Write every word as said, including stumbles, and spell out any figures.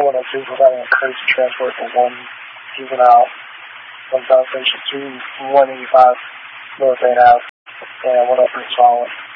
one oh two providing a courtesy transport for one juvenile from South Station to one eighty-five North Main Ave, and one oh three following.